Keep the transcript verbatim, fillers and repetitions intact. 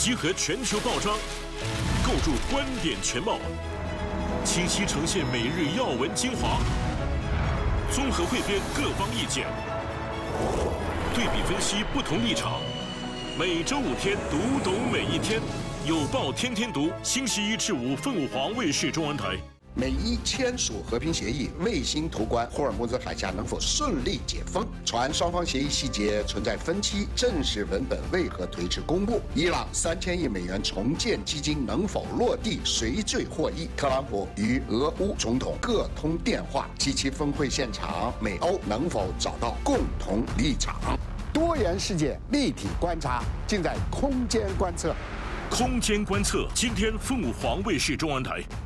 集合全球报章，构筑观点全貌，清晰呈现每日要闻精华，综合汇编各方意见，对比分析不同立场。每周五天，读懂每一天。有报天天读，星期一至五凤凰卫视中文台。 美伊签署和平协议，卫星投关霍尔木兹海峡能否顺利解封？传双方协议细节存在分歧，正式文本为何推迟公布？伊朗三千亿美元重建基金能否落地？谁最获益？特朗普与俄乌总统各通电话。七七峰会现场，美欧能否找到共同立场？ 多元世界立体观察，尽在空间观测。 空间观测，今天凤凰卫视中文台。